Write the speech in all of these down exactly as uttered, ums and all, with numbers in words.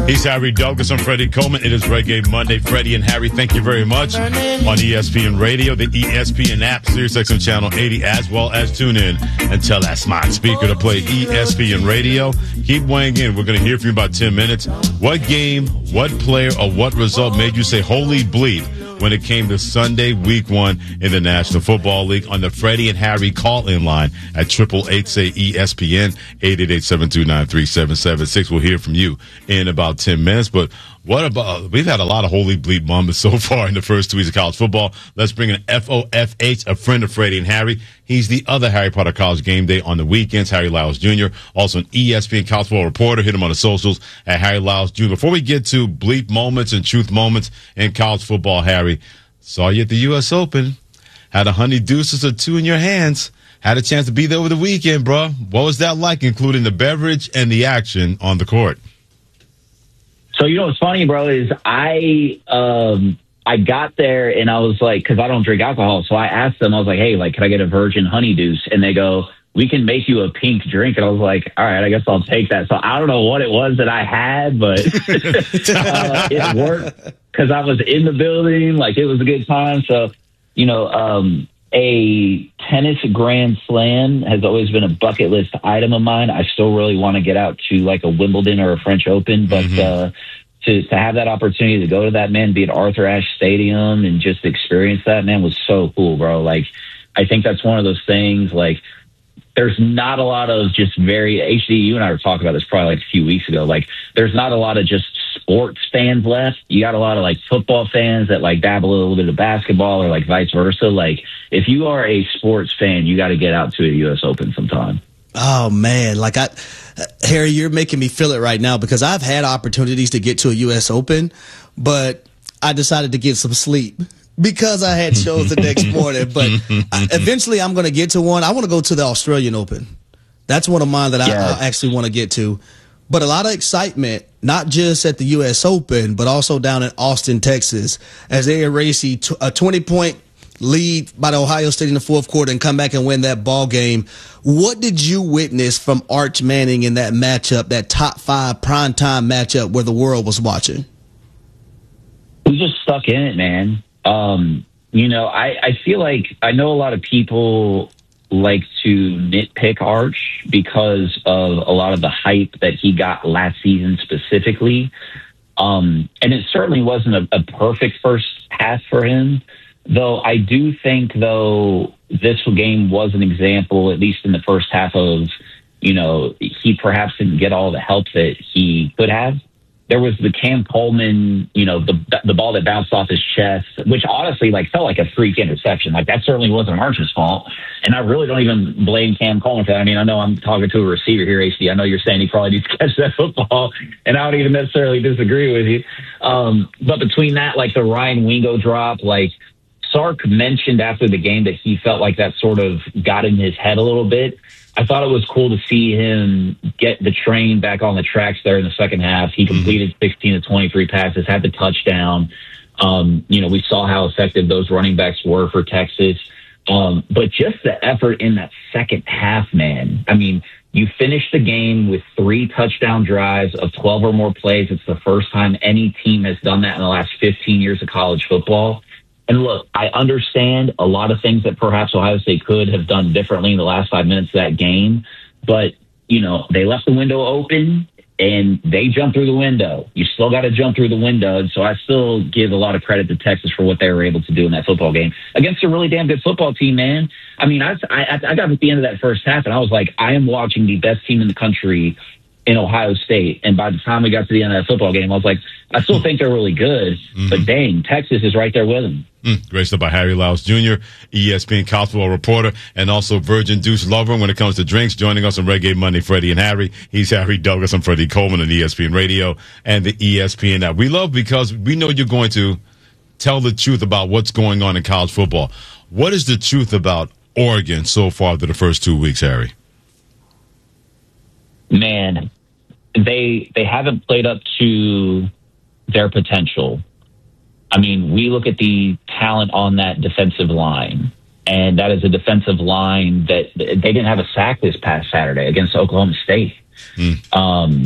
He's Harry Douglas. I'm Freddie Coleman. It is Reggae Monday. Freddie and Harry, thank you very much. On E S P N Radio, the E S P N app, SiriusXM Channel eighty, as well as tune in and tell that smart speaker to play E S P N Radio. Keep weighing in. We're going to hear from you in about ten minutes. What game, what player, or what result made you say, holy bleep, when it came to Sunday, week one in the National Football League? On the Freddie and Harry call-in line at eight eight eight, say E S P N, eight eight eight, seven two nine, three seven seven six. We'll hear from you in about ten minutes. But what about, we've had a lot of holy bleep moments so far in the first two weeks of college football. Let's bring in F O F H, a friend of Freddie and Harry. He's the other Harry Potter College Game Day on the weekends, Harry Lyles Junior Also an E S P N College Football Reporter. Hit him on the socials at Harry Lyles Junior Before we get to bleep moments and truth moments in college football, Harry, saw you at the U S Open. Had a honey deuces or two in your hands. Had a chance to be there over the weekend, bro. What was that like, including the beverage and the action on the court? So, you know what's funny, bro, is I um, I got there and I was like, because I don't drink alcohol. So I asked them, I was like, hey, like, can I get a virgin honey deuce? And they go, we can make you a pink drink. And I was like, all right, I guess I'll take that. So I don't know what it was that I had, but uh, it worked because I was in the building. Like, it was a good time. So, you know, um, a tennis grand slam has always been a bucket list item of mine. I still really want to get out to like a Wimbledon or a French Open, but mm-hmm. uh, to, to have that opportunity to go to that, man, be at Arthur Ashe Stadium and just experience that, man, was so cool, bro. Like, I think that's one of those things, like, there's not a lot of just very, H D, you and I were talking about this probably like a few weeks ago. Like, there's not a lot of just sports fans left. You got a lot of like football fans that like dabble a little bit of basketball or like vice versa. Like, if you are a sports fan, you got to get out to a U S Open sometime. Oh, man. Like, I, Harry, you're making me feel it right now because I've had opportunities to get to a U S Open, but I decided to get some sleep because I had shows the next morning. But eventually I'm going to get to one. I want to go to the Australian Open. That's one of mine that yeah. I, I actually want to get to. But a lot of excitement, not just at the U S Open, but also down in Austin, Texas, as they erase a twenty-point lead by the Ohio State in the fourth quarter and come back and win that ball game. What did you witness from Arch Manning in that matchup, that top five primetime matchup where the world was watching? We just stuck in it, man. Um, you know, I, I feel like I know a lot of people like to nitpick Arch because of a lot of the hype that he got last season specifically. Um, and it certainly wasn't a, a perfect first half for him, though I do think, though, this game was an example, at least in the first half, of, you know, he perhaps didn't get all the help that he could have. There was the Cam Coleman, you know, the the ball that bounced off his chest, which honestly, like, felt like a freak interception. Like, that certainly wasn't Arch's fault. And I really don't even blame Cam Coleman for that. I mean, I know I'm talking to a receiver here, H D. I know you're saying he probably needs to catch that football, and I don't even necessarily disagree with you. Um, but between that, like, the Ryan Wingo drop, like, Sark mentioned after the game that he felt like that sort of got in his head a little bit. I thought it was cool to see him get the train back on the tracks there in the second half. He completed sixteen to twenty-three passes, had the touchdown. Um, you know, we saw how effective those running backs were for Texas. Um, but just the effort in that second half, man. I mean, you finished the game with three touchdown drives of twelve or more plays. It's the first time any team has done that in the last fifteen years of college football. And look, I understand a lot of things that perhaps Ohio State could have done differently in the last five minutes of that game. But, you know, they left the window open and they jumped through the window. You still got to jump through the window. And so I still give a lot of credit to Texas for what they were able to do in that football game against a really damn good football team, man. I mean, I, I, I got at the end of that first half and I was like, I am watching the best team in the country in Ohio State. And by the time we got to the end of that football game, I was like, I still think they're really good, mm-hmm. but dang, Texas is right there with them. Mm, great stuff by Harry Lyles Junior, E S P N College Football Reporter, and also Virgin Deuce lover when it comes to drinks. Joining us on Reggae Monday, Freddie and Harry. He's Harry Douglas. I'm Freddie Coleman on E S P N Radio and the E S P N app. We love because we know you're going to tell the truth about what's going on in college football. What is the truth about Oregon so far through the first two weeks, Harry? Man, they they haven't played up to their potential. I mean, we look at the talent on that defensive line, and that is a defensive line that they didn't have a sack this past Saturday against Oklahoma State. Mm. Um,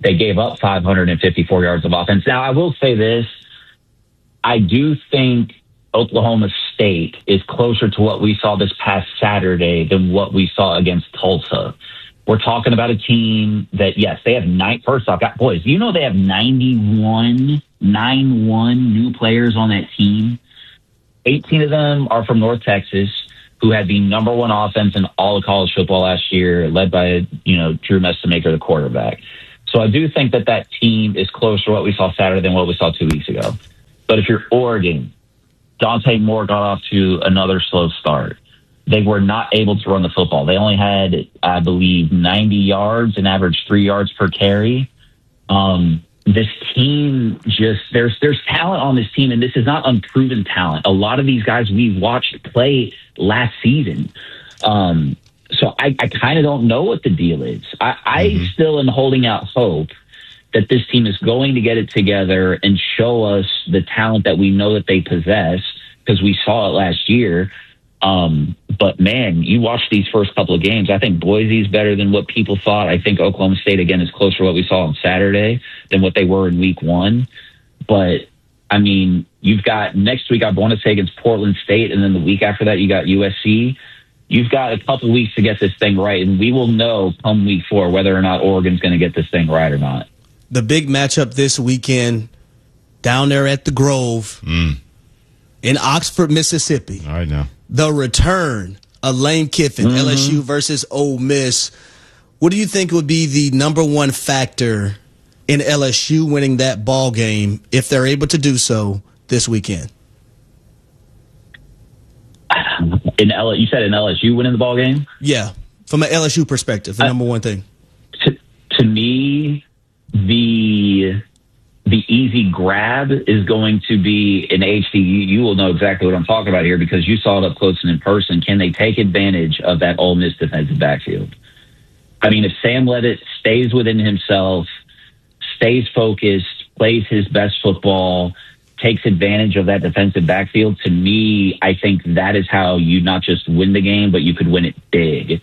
they gave up five hundred fifty-four yards of offense. Now, I will say this. I do think Oklahoma State is closer to what we saw this past Saturday than what we saw against Tulsa. We're talking about a team that, yes, they have nine. First off, got boys, you know they have ninety-one, nine-one new players on that team. eighteen of them are from North Texas, who had the number one offense in all of college football last year, led by, you know, Drew Messamaker, the quarterback. So I do think that that team is closer to what we saw Saturday than what we saw two weeks ago. But if you're Oregon, Dante Moore got off to another slow start. They were not able to run the football. They only had, I believe, ninety yards and averaged three yards per carry. Um, this team just, there's there's talent on this team, and this is not unproven talent. A lot of these guys we've watched play last season. Um, so I, I kind of don't know what the deal is. I, I mm-hmm. still am holding out hope that this team is going to get it together and show us the talent that we know that they possess, because we saw it last year. Um, but, man, you watch these first couple of games. I think Boise's better than what people thought. I think Oklahoma State, again, is closer to what we saw on Saturday than what they were in week one. But, I mean, you've got next week, I want to say against Portland State, and then the week after that, you got U S C. You've got a couple weeks to get this thing right, and we will know come week four whether or not Oregon's going to get this thing right or not. The big matchup this weekend down there at the Grove mm. in Oxford, Mississippi. All right, now. The return of Lane Kiffin, mm-hmm. L S U versus Ole Miss. What do you think would be the number one factor in L S U winning that ball game if they're able to do so this weekend? In L, you said in L S U winning the ball game? Yeah, from an L S U perspective, the uh, number one thing. To, to me, the the easy grab is going to be in H D. You, you will know exactly what I'm talking about here because you saw it up close and in person. Can they take advantage of that Ole Miss defensive backfield? I mean, if Sam Leavitt stays within himself, stays focused, plays his best football, takes advantage of that defensive backfield, to me, I think that is how you not just win the game, but you could win it big.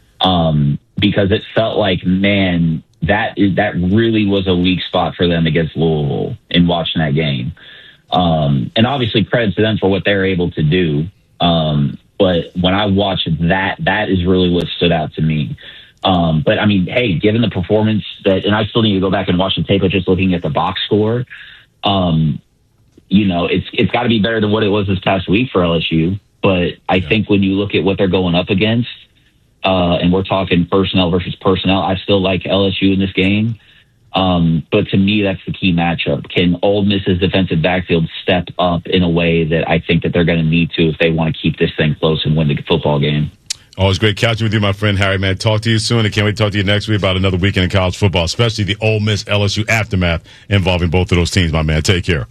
Um, because it felt like, man, that is, that really was a weak spot for them against Louisville in watching that game. Um, and obviously credit to them for what they're able to do. Um, but when I watched that, that is really what stood out to me. Um, but I mean, hey, given the performance that, and I still need to go back and watch the tape, but just looking at the box score, um, you know, it's, it's gotta be better than what it was this past week for L S U. But I yeah. think when you look at what they're going up against, Uh, and we're talking personnel versus personnel, I still like L S U in this game. Um, but to me, that's the key matchup. Can Ole Miss's defensive backfield step up in a way that I think that they're going to need to if they want to keep this thing close and win the football game? Always great catching with you, my friend Harry, man. Talk to you soon. I can't wait to talk to you next week about another weekend in college football, especially the Ole Miss L S U aftermath involving both of those teams, my man. Take care.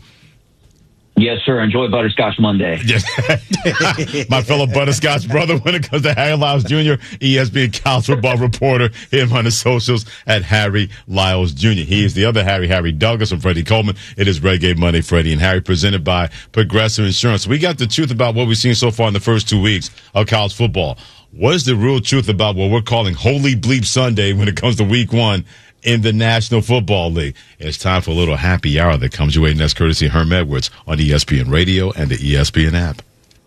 Yes, sir. Enjoy Butterscotch Monday. Yes. My fellow Butterscotch brother when it comes to Harry Lyles Junior, E S P N college football reporter, him on the socials at Harry Lyles Junior He is the other Harry, Harry Douglas and Freddie Coleman. It is Reggae Monday, Freddie and Harry, presented by Progressive Insurance. We got the truth about what we've seen so far in the first two weeks of college football. What is the real truth about what we're calling Holy Bleep Sunday when it comes to week one in the National Football League? It's time for a little happy hour that comes your way, and that's courtesy of Herm Edwards on E S P N Radio and the E S P N app.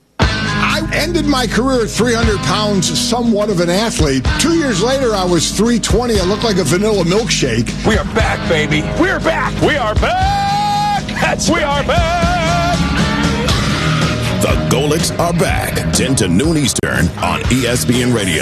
I ended my career at three hundred pounds, somewhat of an athlete. Two years later, I was three twenty. I looked like a vanilla milkshake. We are back, baby. We are back. We are back. That's we are back. The Golics are back, ten to noon Eastern on E S P N Radio.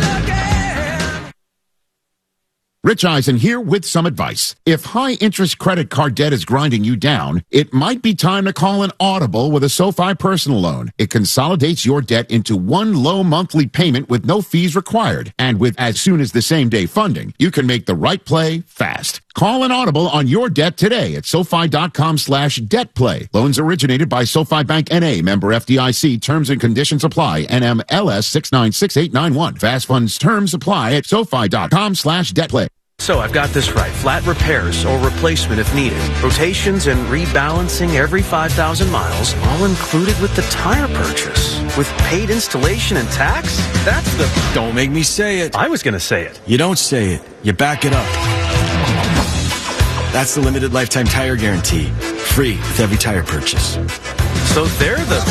Rich Eisen here with some advice. If high-interest credit card debt is grinding you down, it might be time to call an Audible with a SoFi personal loan. It consolidates your debt into one low monthly payment with no fees required. And with as soon as the same day funding, you can make the right play fast. Call an Audible on your debt today at SoFi.com slash debt play. Loans originated by SoFi Bank N A, member F D I C. Terms and conditions apply. N M L S six nine six eight nine one. Fast funds terms apply at SoFi.com slash debt play. So I've got this right. Flat repairs or replacement if needed. Rotations and rebalancing every five thousand miles, all included with the tire purchase. With paid installation and tax? That's the... Don't make me say it. I was going to say it. You don't say it. You back it up. That's the limited lifetime tire guarantee. Free with every tire purchase. So they're the...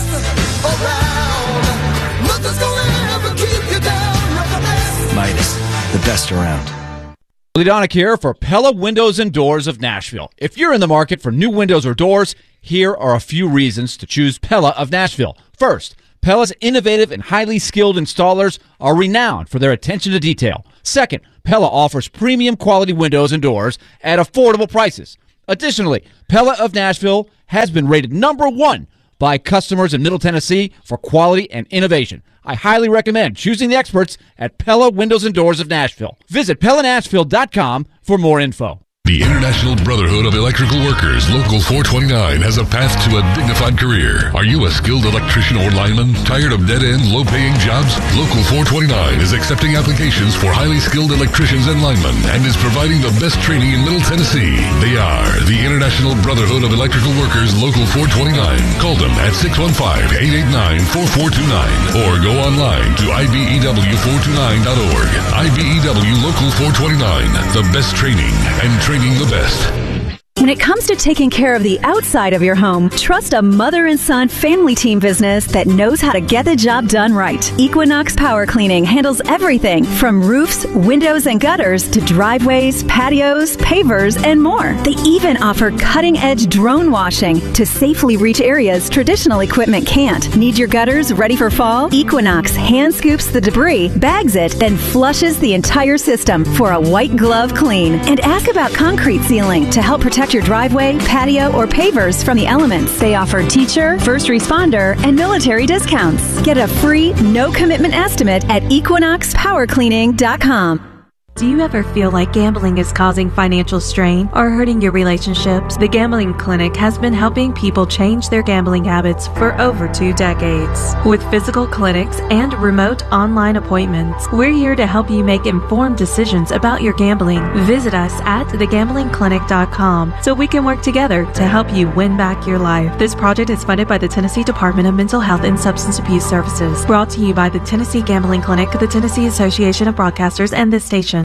Midas, the best around. Lee Donick here for Pella Windows and Doors of Nashville. If you're in the market for new windows or doors, here are a few reasons to choose Pella of Nashville. First, Pella's innovative and highly skilled installers are renowned for their attention to detail. Second, Pella offers premium quality windows and doors at affordable prices. Additionally, Pella of Nashville has been rated number one by customers in Middle Tennessee for quality and innovation. I highly recommend choosing the experts at Pella Windows and Doors of Nashville. Visit Pella Nashville dot com for more info. The International Brotherhood of Electrical Workers, Local four twenty-nine, has a path to a dignified career. Are you a skilled electrician or lineman? Tired of dead-end, low-paying jobs? Local four twenty-nine is accepting applications for highly skilled electricians and linemen and is providing the best training in Middle Tennessee. They are the International Brotherhood of Electrical Workers, Local four twenty-nine. Call them at six one five, eight eight nine, four four two nine or go online to I B E W four twenty-nine dot org. I B E W Local four twenty-nine, the best training and training the best. When it comes to taking care of the outside of your home, trust a mother and son family team business that knows how to get the job done right. Equinox Power Cleaning handles everything from roofs, windows, and gutters to driveways, patios, pavers, and more. They even offer cutting-edge drone washing to safely reach areas traditional equipment can't. Need your gutters ready for fall? Equinox hand scoops the debris, bags it, then flushes the entire system for a white glove clean. And ask about concrete sealing to help protect your driveway, patio, or pavers from the elements. They offer teacher, first responder, and military discounts. Get a free, no-commitment estimate at equinox power cleaning dot com. Do you ever feel like gambling is causing financial strain or hurting your relationships? The Gambling Clinic has been helping people change their gambling habits for over two decades. With physical clinics and remote online appointments, we're here to help you make informed decisions about your gambling. Visit us at the gambling clinic dot com so we can work together to help you win back your life. This project is funded by the Tennessee Department of Mental Health and Substance Abuse Services. Brought to you by the Tennessee Gambling Clinic, the Tennessee Association of Broadcasters, and this station.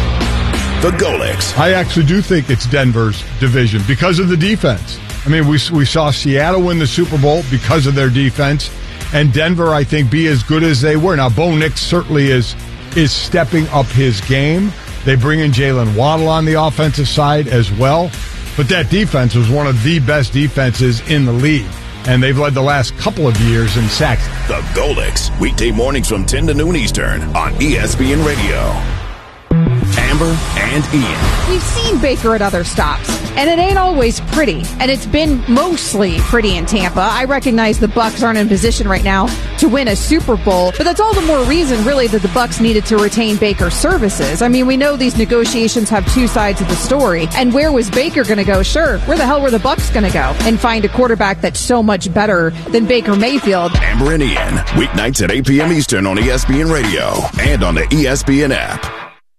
The Golics. I actually do think it's Denver's division because of the defense. I mean, we we saw Seattle win the Super Bowl because of their defense, and Denver, I think, be as good as they were. Now, Bo Nix certainly is is stepping up his game. They bring in Jalen Waddle on the offensive side as well, but that defense was one of the best defenses in the league, and they've led the last couple of years in sacks. The Golics, weekday mornings from ten to noon Eastern on E S P N Radio. Amber and Ian. We've seen Baker at other stops, and it ain't always pretty, and it's been mostly pretty in Tampa. I recognize the Bucs aren't in position right now to win a Super Bowl, but that's all the more reason, really, that the Bucs needed to retain Baker's services. I mean, we know these negotiations have two sides of the story, and where was Baker going to go? Sure, where the hell were the Bucs going to go and find a quarterback that's so much better than Baker Mayfield? Amber and Ian, weeknights at eight p.m. Eastern on E S P N Radio and on the E S P N app.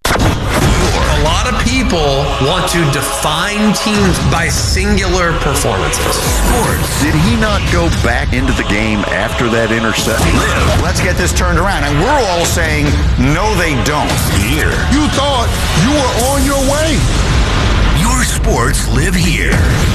A lot of people want to define teams by singular performances. Sports. Did he not go back into the game after that interception? Live. Let's get this turned around. And we're all saying, no, they don't. Here. You thought you were on your way. Your sports live here.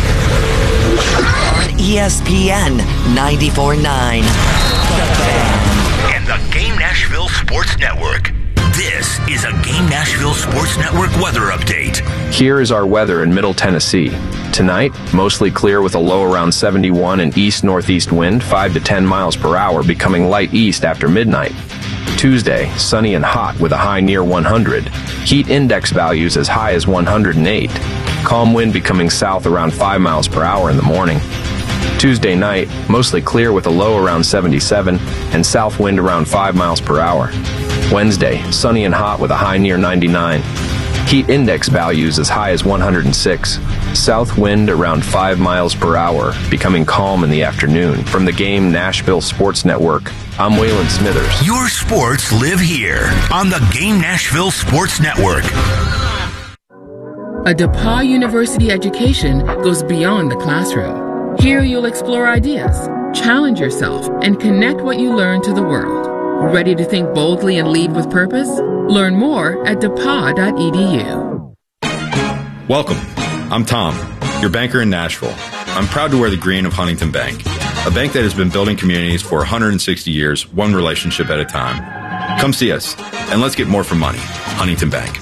On E S P N ninety-four point nine. And the Game Nashville Sports Network. This is a Game Nashville Sports Network weather update. Here is our weather in Middle Tennessee. Tonight, mostly clear with a low around seventy-one and east-northeast wind, five to ten miles per hour, becoming light east after midnight. Tuesday, sunny and hot with a high near one hundred. Heat index values as high as one hundred eight. Calm wind becoming south around five miles per hour in the morning. Tuesday night, mostly clear with a low around seventy-seven and south wind around five miles per hour. Wednesday, sunny and hot with a high near ninety-nine. Heat index values as high as one hundred six. South wind around five miles per hour, becoming calm in the afternoon. From the Game Nashville Sports Network, I'm Waylon Smithers. Your sports live here on the Game Nashville Sports Network. A DePauw University education goes beyond the classroom. Here you'll explore ideas, challenge yourself, and connect what you learn to the world. Ready to think boldly and lead with purpose? Learn more at depaw dot e d u. Welcome I'm Tom, your banker in Nashville. I'm proud to wear the green of Huntington Bank, a bank that has been building communities for one hundred sixty years, one relationship at a time. Come see us, and let's get more for money. Huntington Bank.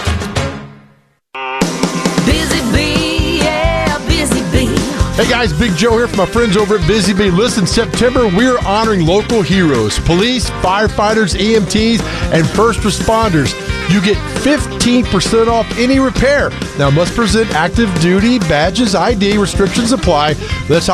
Busy Bee, yeah, Busy Bee. Hey guys, Big Joe here from my friends over at Busy Bee. Listen, September, we're honoring local heroes, police, firefighters, E M Ts, and first responders. You get fifteen percent off any repair. Now, must present active duty badges, I D, restrictions apply. Let's